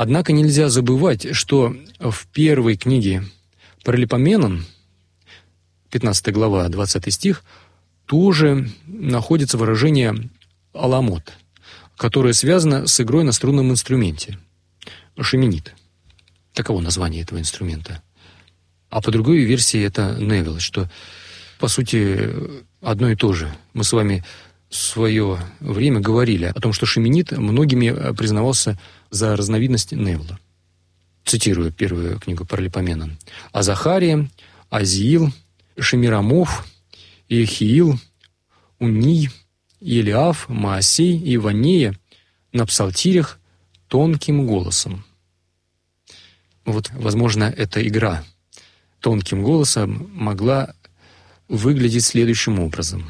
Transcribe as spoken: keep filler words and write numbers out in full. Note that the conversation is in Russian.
Однако нельзя забывать, что в первой книге Паралипоменон, пятнадцатая глава, двадцатый стих, тоже находится выражение «аламот», которое связано с игрой на струнном инструменте – шеминит. Таково название этого инструмента. А по другой версии это невил, что, по сути, одно и то же. Мы с вами в свое время говорили о том, что шеминит многими признавался за разновидность невила. Цитирую первую книгу Паралипоменон. «А Захария, Азиил, Шемирамов, Иехиил, Уний, Елиаф, Маасей и Ванея на псалтирях тонким голосом». Вот, возможно, эта игра тонким голосом могла выглядеть следующим образом.